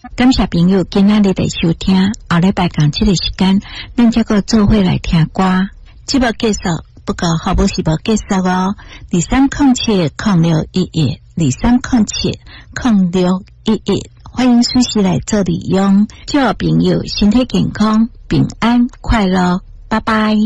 感谢朋友今仔日的收听，后礼拜同这个时间，咱再个做伙来听歌。节目结束，不过好不是无结束哦。2307-0611，2307-0611，欢迎随时来做利用。祝朋友身体健康、平安、快乐，拜拜。